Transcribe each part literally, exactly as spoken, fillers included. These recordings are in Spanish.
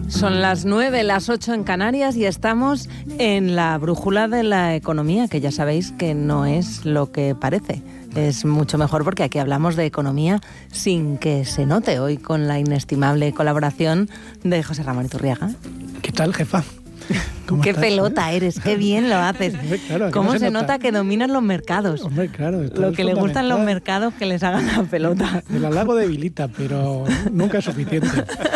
Son las nueve, las ocho en Canarias y estamos en la brújula de la economía, que ya sabéis que no es lo que parece. Es mucho mejor porque aquí hablamos de economía sin que se note. Hoy con la inestimable colaboración de José Ramón Iturriaga. ¿Qué tal, jefa? Qué estás, pelota eh? eres, qué bien lo haces. Claro, ¿Cómo no se, se nota? nota que dominan los mercados? Hombre, claro. Lo que le gustan los mercados, que les hagan la pelota. El halago debilita, pero nunca es suficiente.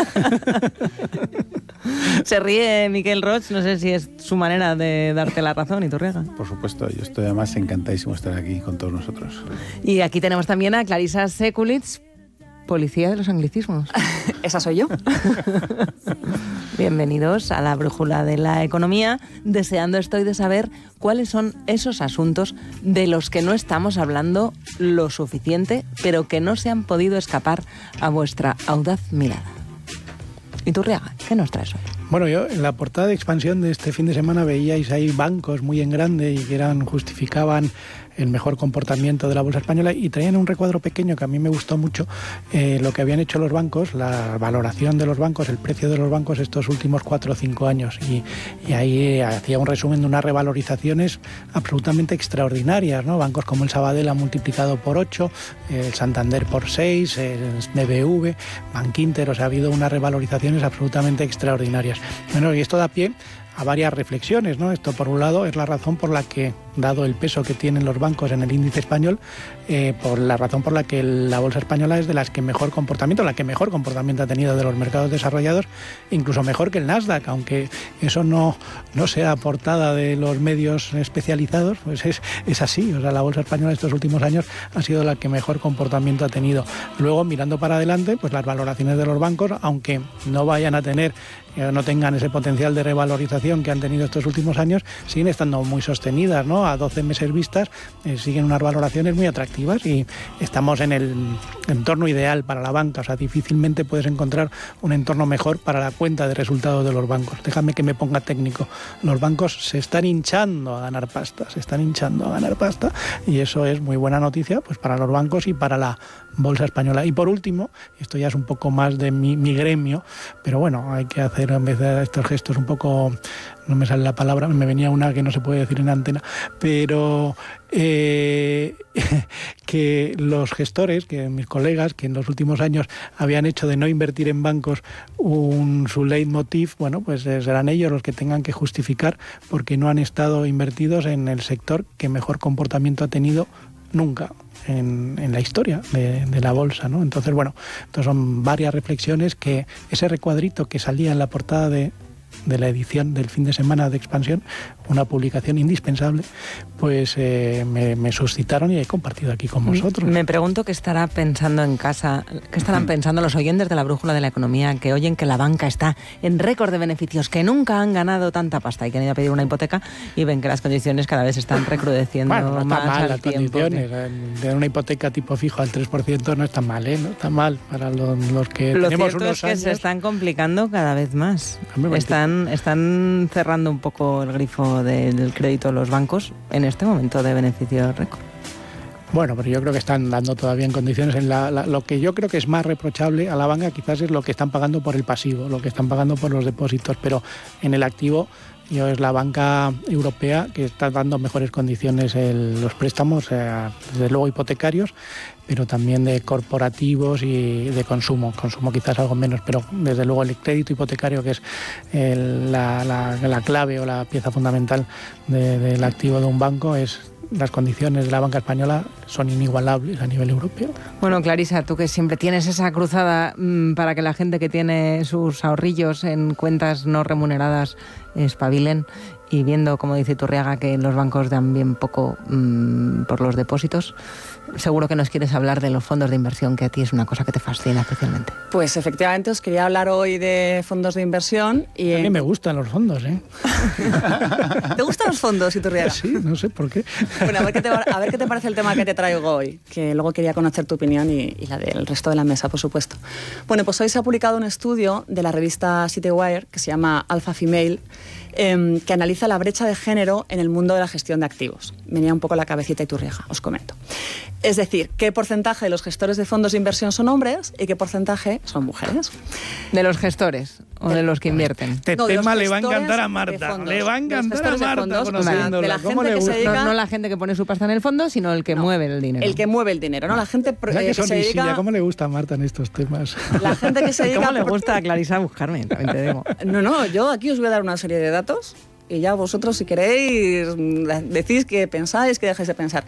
Se ríe Miquel Roig, no sé si es su manera de darte la razón, Iturriaga. Por supuesto, yo estoy además encantadísimo de estar aquí con todos nosotros. Y aquí tenemos también a Clarisa Sekulitz, policía de los anglicismos. Esa soy yo. Bienvenidos a la brújula de la economía. Deseando estoy de saber cuáles son esos asuntos de los que no estamos hablando lo suficiente, pero que no se han podido escapar a vuestra audaz mirada. Iturriaga, ¿qué nos traes hoy? Bueno, yo en la portada de Expansión de este fin de semana veíais ahí bancos muy en grande y que eran justificaban el mejor comportamiento de la bolsa española y traían un recuadro pequeño que a mí me gustó mucho, eh, lo que habían hecho los bancos, la valoración de los bancos, el precio de los bancos estos últimos cuatro o cinco años y, y ahí hacía un resumen de unas revalorizaciones absolutamente extraordinarias, ¿no? Bancos como el Sabadell ha multiplicado por ocho, el Santander por seis, el B B V, Bankinter, o sea, ha habido unas revalorizaciones absolutamente extraordinarias. Bueno, y esto da pie a varias reflexiones, ¿no? Esto, por un lado, es la razón por la que, dado el peso que tienen los bancos en el índice español, eh, por la razón por la que la bolsa española es de las que mejor comportamiento, la que mejor comportamiento ha tenido de los mercados desarrollados, incluso mejor que el Nasdaq, aunque eso no, no sea portada de los medios especializados, pues es, es así. O sea, la bolsa española estos últimos años ha sido la que mejor comportamiento ha tenido. Luego, mirando para adelante, pues las valoraciones de los bancos, aunque no vayan a tener, eh, no tengan ese potencial de revalorización que han tenido estos últimos años, siguen estando muy sostenidas, ¿no? A doce meses vistas eh, siguen unas valoraciones muy atractivas y estamos en el entorno ideal para la banca. O sea, difícilmente puedes encontrar un entorno mejor para la cuenta de resultados de los bancos. Déjame que me ponga técnico. Los bancos se están hinchando a ganar pasta, se están hinchando a ganar pasta y eso es muy buena noticia pues para los bancos y para la bolsa española. Y por último, esto ya es un poco más de mi, mi gremio, pero bueno, hay que hacer en vez de estos gestos un poco, no me sale la palabra, me venía una que no se puede decir en antena, pero eh, que los gestores, que mis colegas, que en los últimos años habían hecho de no invertir en bancos un, su leitmotiv, bueno, pues serán ellos los que tengan que justificar porque no han estado invertidos en el sector que mejor comportamiento ha tenido nunca en, en la historia de, de la bolsa, ¿no? Entonces, bueno, entonces son varias reflexiones que ese recuadrito que salía en la portada de, de la edición del fin de semana de Expansión, una publicación indispensable, pues eh, me, me suscitaron y he compartido aquí con vosotros. Me pregunto qué estará pensando en casa, qué estarán pensando los oyentes de la brújula de la economía, que oyen que la banca está en récord de beneficios, que nunca han ganado tanta pasta y que han ido a pedir una hipoteca y ven que las condiciones cada vez están recrudeciendo. Bueno, no está más mal al las tiempo, condiciones. ¿sí? De una hipoteca tipo fijo al tres por ciento no está mal, ¿eh? No está mal para los, los que Lo tenemos cierto unos es que años. se están complicando cada vez más. Hombre, Están, están cerrando un poco el grifo de, del crédito de los bancos en este momento de beneficio récord. Bueno, pero yo creo que están dando todavía en condiciones. En la, la, lo que yo creo que es más reprochable a la banca quizás es lo que están pagando por el pasivo, lo que están pagando por los depósitos, pero en el activo yo es la banca europea que está dando mejores condiciones el, los préstamos, eh, desde luego hipotecarios, pero también de corporativos y de consumo. Consumo quizás algo menos, pero desde luego el crédito hipotecario, que es el, la, la, la clave o la pieza fundamental de, del activo de un banco, es las condiciones de la banca española son inigualables a nivel europeo. Bueno, Clarisa, tú que siempre tienes esa cruzada mmm, para que la gente que tiene sus ahorrillos en cuentas no remuneradas espabilen, y viendo, como dice Iturriaga, que los bancos dan bien poco mmm, por los depósitos, seguro que nos quieres hablar de los fondos de inversión, que a ti es una cosa que te fascina especialmente. Pues efectivamente os quería hablar hoy de fondos de inversión. Y a mí me gustan los fondos, ¿eh? ¿Te gustan los fondos, Iturriaga? Sí, no sé por qué. Bueno, a ver qué te, a ver qué te parece el tema que te traigo hoy, que luego quería conocer tu opinión y, y la del resto de la mesa, por supuesto. Bueno, pues hoy se ha publicado un estudio de la revista Citywire que se llama Alpha Female, eh, que analiza la brecha de género en el mundo de la gestión de activos. Venía un poco la cabecita Iturriaga, os comento. Es decir, qué porcentaje de los gestores de fondos de inversión son hombres y qué porcentaje son mujeres. De los gestores ¿O de los que invierten? Este No, de tema los le va a gestores encantar a de Marta. fondos. Le va a De los encantar a gestores de Marta fondos, conociéndola. de la ¿Cómo gente le que se gusta? dedica- No, no la gente que pone su pasta en el fondo, sino el que No. mueve el dinero. El que mueve el dinero, ¿no? La gente pro- Mira eh, qué que se sonrisilla, dedica... ¿cómo le gusta a Marta en estos temas? La gente que se dedica... ¿Cómo le gusta a Clarisa buscarme? También te digo. No, no, yo aquí os voy a dar una serie de datos y ya vosotros, si queréis, mm, decís que pensáis, que dejáis de pensar.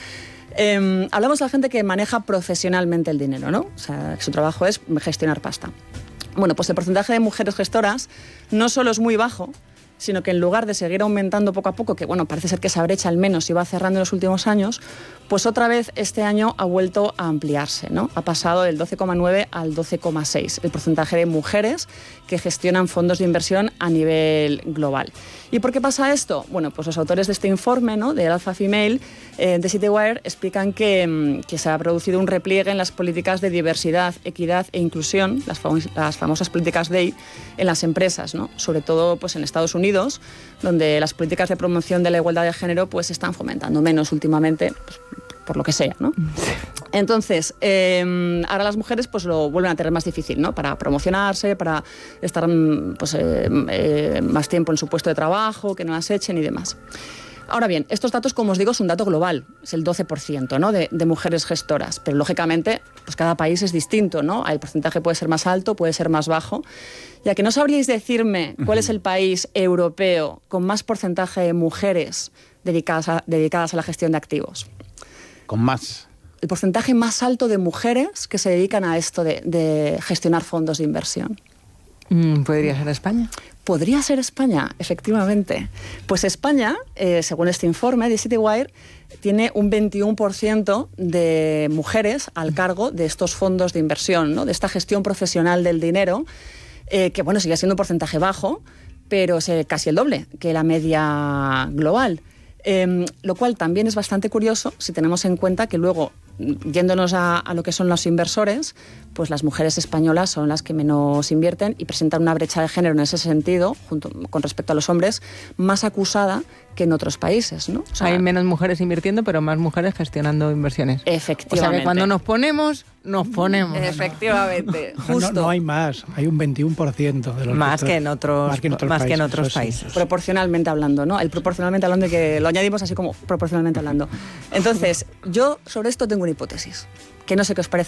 Eh, hablamos de la gente que maneja profesionalmente el dinero, ¿no? O sea, que su trabajo es gestionar pasta. Bueno, pues el porcentaje de mujeres gestoras no solo es muy bajo, sino que en lugar de seguir aumentando poco a poco, que bueno, parece ser que esa brecha al menos iba cerrando en los últimos años, pues otra vez este año ha vuelto a ampliarse, ¿no? Ha pasado del doce coma nueve al doce coma seis el porcentaje de mujeres que gestionan fondos de inversión a nivel global. ¿Y por qué pasa esto? Bueno, pues los autores de este informe, ¿no?, del Alpha Female eh, de Citywire explican que, que se ha producido un repliegue en las políticas de diversidad, equidad e inclusión, las, fam- las famosas políticas D E I, en las empresas, ¿no? Sobre todo pues en Estados Unidos, donde las políticas de promoción de la igualdad de género pues se están fomentando menos últimamente, pues, por lo que sea, ¿no? Entonces, eh, ahora las mujeres pues lo vuelven a tener más difícil, ¿no? Para promocionarse, para estar pues, eh, eh, más tiempo en su puesto de trabajo, que no las echen y demás. Ahora bien, estos datos, como os digo, es un dato global, es el doce por ciento, ¿no?, de, de mujeres gestoras, pero lógicamente pues cada país es distinto, ¿no? El porcentaje puede ser más alto, puede ser más bajo. Ya que no sabríais decirme cuál es el país europeo con más porcentaje de mujeres dedicadas a, dedicadas a la gestión de activos. Con más. El porcentaje más alto de mujeres que se dedican a esto de, de gestionar fondos de inversión. Mm, ¿Podría ser España? Podría ser España, efectivamente. Pues España, eh, según este informe de Citywire, tiene un veintiuno por ciento de mujeres al cargo de estos fondos de inversión, ¿no?, de esta gestión profesional del dinero, eh, que bueno, sigue siendo un porcentaje bajo, pero es eh, casi el doble que la media global. Eh, lo cual también es bastante curioso si tenemos en cuenta que luego, yéndonos a, a lo que son los inversores, pues las mujeres españolas son las que menos invierten y presentan una brecha de género en ese sentido, junto con respecto a los hombres, más acusada que en otros países, ¿no? O sea, hay menos mujeres invirtiendo, pero más mujeres gestionando inversiones. Efectivamente. O sea que cuando nos ponemos, nos ponemos. Efectivamente, No, justo. no, no hay más, hay un veintiuno por ciento de los Más gestores- que en otros, más que en otros más que en países, otros eso sí, países. eso sí. Proporcionalmente hablando, ¿no? El proporcionalmente hablando, que lo añadimos así como proporcionalmente hablando. Entonces, yo sobre esto tengo una hipótesis, que no sé qué os parece